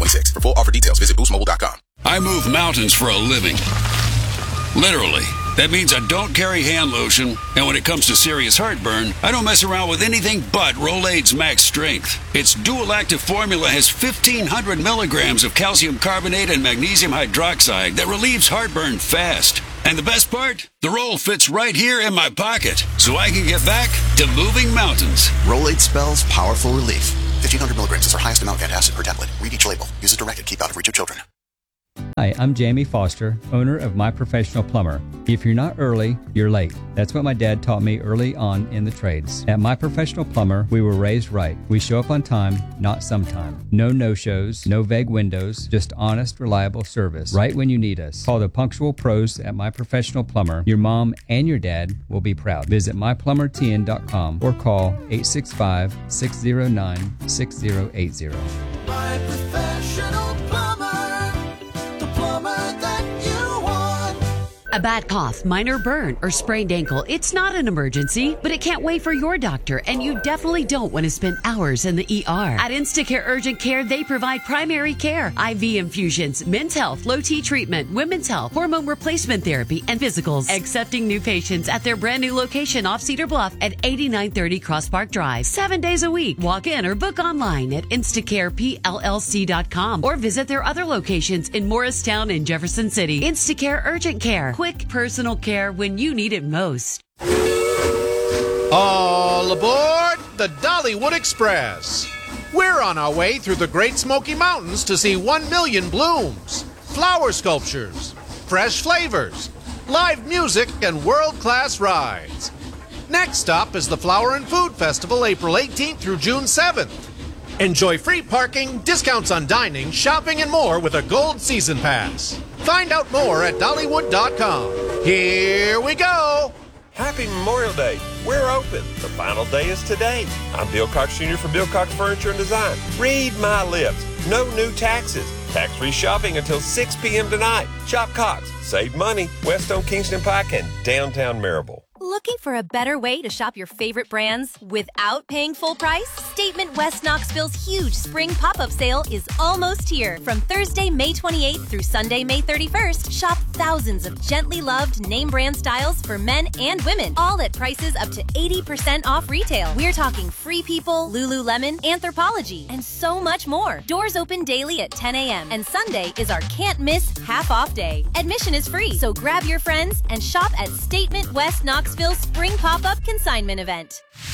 For full offer details, visit boostmobile.com. I move mountains for a living. Literally. That means I don't carry hand lotion, and when it comes to serious heartburn, I don't mess around with anything but Rolaids Max Strength. Its dual-active formula has 1,500 milligrams of calcium carbonate and magnesium hydroxide that relieves heartburn fast. And the best part? The roll fits right here in my pocket, so I can get back to moving mountains. Rolaids spells powerful relief. 1,500 milligrams is our highest amount of antacid per tablet. Read each label. Use as directed. Keep out of reach of children. Hi, I'm Jamie Foster, owner of My Professional Plumber. If you're not early, you're late. That's what my dad taught me early on in the trades. At My Professional Plumber, we were raised right. We show up on time, not sometime. No no-shows, no vague windows, just honest, reliable service. Right when you need us. Call the punctual pros at My Professional Plumber. Your mom and your dad will be proud. Visit myplumbertn.com or call 865-609-6080. My Professional Plumber. A bad cough, minor burn, or sprained ankle, it's not an emergency, but it can't wait for your doctor, and you definitely don't want to spend hours in the ER. At Instacare Urgent Care, they provide primary care, IV infusions, men's health, low T treatment, women's health, hormone replacement therapy, and physicals. Accepting new patients at their brand new location off Cedar Bluff at 8930 Cross Park Drive. 7 days a week. Walk in or book online at InstacarePLLC.com or visit their other locations in Morristown and Jefferson City. Instacare Urgent Care. Quick personal care when you need it most. All aboard the Dollywood Express. We're on our way through the Great Smoky Mountains to see 1 million blooms, flower sculptures, fresh flavors, live music, and world-class rides. Next stop is the Flower and Food Festival, April 18th through June 7th. Enjoy free parking, discounts on dining, shopping, and more with a Gold Season Pass. Find out more at Dollywood.com. Here we go! Happy Memorial Day. We're open. The final day is today. I'm Bill Cox Jr. from Bill Cox Furniture and Design. Read my lips. No new taxes. Tax-free shopping until 6 p.m. tonight. Shop Cox. Save money. West on Kingston Pike and downtown Marable. Looking for a better way to shop your favorite brands without paying full price? Statement West Knoxville's huge spring pop-up sale is almost here. From Thursday, May 28th through Sunday, May 31st, shop thousands of gently loved name brand styles for men and women, all at prices up to 80% off retail. We're talking Free People, Lululemon, Anthropologie, and so much more. Doors open daily at 10 a.m. and Sunday is our can't-miss half-off day. Admission is free, so grab your friends and shop at Statement West Knoxville Spring Pop-Up Consignment Event.